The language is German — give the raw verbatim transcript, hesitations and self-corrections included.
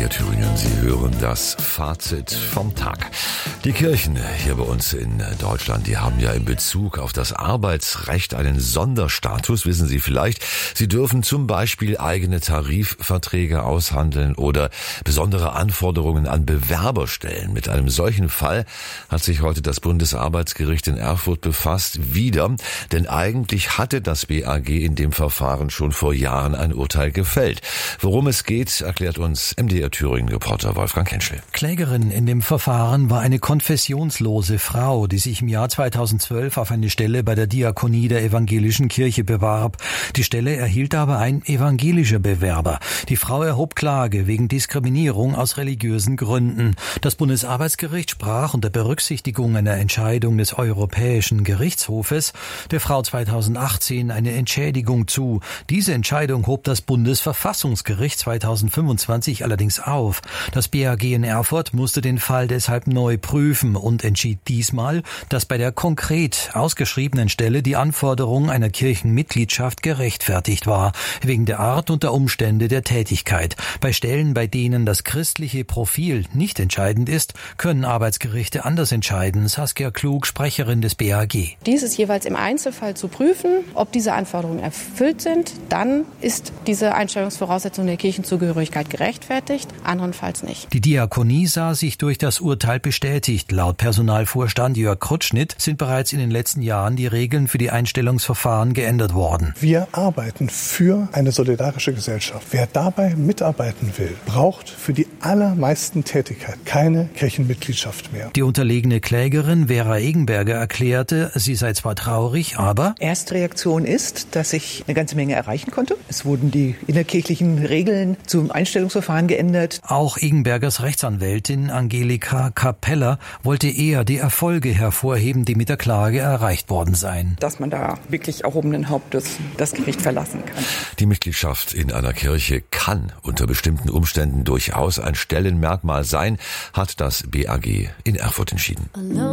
D R Thüringen. Sie hören das Fazit vom Tag. Die Kirchen hier bei uns in Deutschland, die haben ja in Bezug auf das Arbeitsrecht einen Sonderstatus, wissen Sie vielleicht. Sie dürfen zum Beispiel eigene Tarifverträge aushandeln oder besondere Anforderungen an Bewerber stellen. Mit einem solchen Fall hat sich heute das Bundesarbeitsgericht in Erfurt befasst, wieder, denn eigentlich hatte das B A G in dem Verfahren schon vor Jahren ein Urteil gefällt. Worum es geht, erklärt uns M D R Thüringen-Reporter Wolfgang Henschel. Klägerin in dem Verfahren war eine konfessionslose Frau, die sich im Jahr zweitausendzwölf auf eine Stelle bei der Diakonie der evangelischen Kirche bewarb. Die Stelle erhielt aber ein evangelischer Bewerber. Die Frau erhob Klage wegen Diskriminierung aus religiösen Gründen. Das Bundesarbeitsgericht sprach unter Berücksichtigung einer Entscheidung des Europäischen Gerichtshofes der Frau zweitausendachtzehn eine Entschädigung zu. Diese Entscheidung hob das Bundesverfassungsgericht zweitausendfünfundzwanzig allerdings auf. Das B A G in Erfurt musste den Fall deshalb neu prüfen und entschied diesmal, dass bei der konkret ausgeschriebenen Stelle die Anforderung einer Kirchenmitgliedschaft gerechtfertigt war, wegen der Art und der Umstände der Tätigkeit. Bei Stellen, bei denen das christliche Profil nicht entscheidend ist, können Arbeitsgerichte anders entscheiden. Saskia Klug, Sprecherin des B A G. Dies ist jeweils im Einzelfall zu prüfen, ob diese Anforderungen erfüllt sind. Dann ist diese Einstellungsvoraussetzung der Kirchenzugehörigkeit gerechtfertigt, anderenfalls nicht. Die Diakonie sah sich durch das Urteil bestätigt. Laut Personalvorstand Jörg Krutschnitt sind bereits in den letzten Jahren die Regeln für die Einstellungsverfahren geändert worden. Wir arbeiten für eine solidarische Gesellschaft. Wer dabei mitarbeiten will, braucht für die allermeisten Tätigkeiten keine Kirchenmitgliedschaft mehr. Die unterlegene Klägerin Vera Egenberger erklärte, sie sei zwar traurig, aber Erstreaktion ist, dass ich eine ganze Menge erreichen konnte. Es wurden die innerkirchlichen Regeln zum Einstellungsverfahren geändert. Auch Egenbergers Rechtsanwältin Angelika Kappeller wollte eher die Erfolge hervorheben, die mit der Klage erreicht worden seien. Dass man da wirklich erhobenen Hauptes das Gericht verlassen kann. Die Mitgliedschaft in einer Kirche kann unter bestimmten Umständen durchaus ein Stellenmerkmal sein, hat das B A G in Erfurt entschieden.